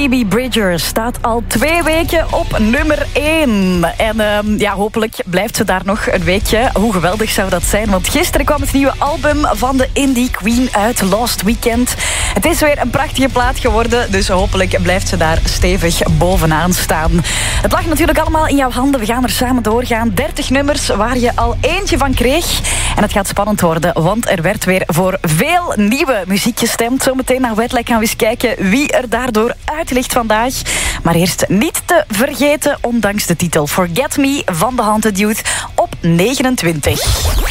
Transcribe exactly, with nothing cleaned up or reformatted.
Phoebe Bridgers staat al twee weken op nummer één. En uh, ja, hopelijk blijft ze daar nog een weekje. Hoe geweldig zou dat zijn? Want gisteren kwam het nieuwe album van de Indie Queen uit, Lost Weekend. Het is weer een prachtige plaat geworden, dus hopelijk blijft ze daar stevig bovenaan staan. Het lag natuurlijk allemaal in jouw handen. We gaan er samen doorgaan. dertig nummers waar je al eentje van kreeg. En het gaat spannend worden, want er werd weer voor veel nieuwe muziek gestemd. Zometeen naar Wetlag gaan we eens kijken wie er daardoor uit ligt vandaag. Maar eerst niet te vergeten, ondanks de titel Forget Me van The Haunted Youth op negenentwintig.